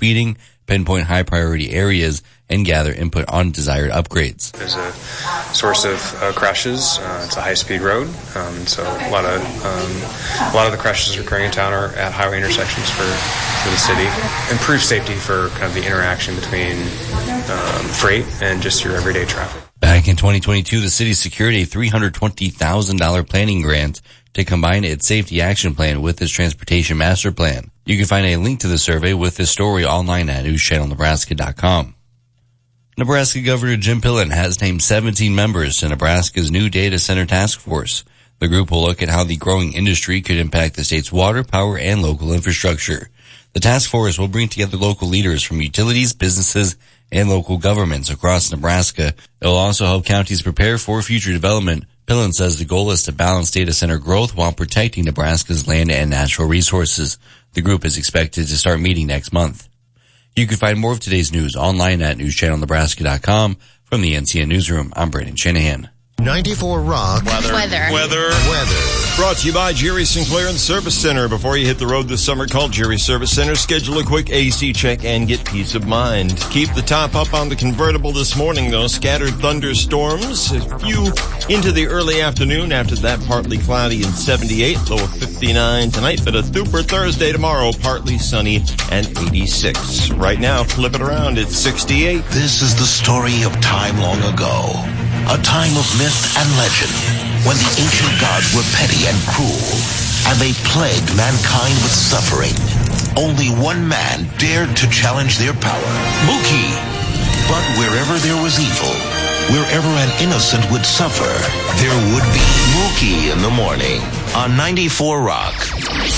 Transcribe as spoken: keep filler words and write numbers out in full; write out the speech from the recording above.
speeding, pinpoint high-priority areas, and gather input on desired upgrades. There's a source of uh, crashes. Uh, it's a high-speed road, um, so a lot of um, a lot of the crashes occurring in town are at highway intersections for, for the city. Improve safety for kind of the interaction between um, freight and just your everyday traffic. Back in twenty twenty-two, the city secured a three hundred twenty thousand dollars planning grant to combine its safety action plan with its transportation master plan. You can find a link to the survey with this story online at news channel nebraska dot com. Nebraska Governor Jim Pillen has named seventeen members to Nebraska's new data center task force. The group will look at how the growing industry could impact the state's water, power, and local infrastructure. The task force will bring together local leaders from utilities, businesses, and local governments across Nebraska. It will also help counties prepare for future development. Pillen says the goal is to balance data center growth while protecting Nebraska's land and natural resources. The group is expected to start meeting next month. You can find more of today's news online at news channel nebraska dot com. From the N C N Newsroom, I'm Brandon Shanahan. ninety-four Rock. Weather. Weather. Weather. Weather. Brought to you by Jerry Sinclair and Service Center. Before you hit the road this summer, call Jerry Service Center. Schedule a quick A C check and get peace of mind. Keep the top up on the convertible this morning, though. Scattered thunderstorms. A few into the early afternoon. After that, partly cloudy and seventy-eight. Low of fifty-nine tonight, but a super Thursday tomorrow. Partly sunny and eighty-six. Right now, flip it around. It's sixty-eight. This is the story of time long ago. A time of myth and legend, when the ancient gods were petty and cruel, and they plagued mankind with suffering. Only one man dared to challenge their power, Mookie. But wherever there was evil, wherever an innocent would suffer, there would be Mookie in the morning on ninety-four Rock.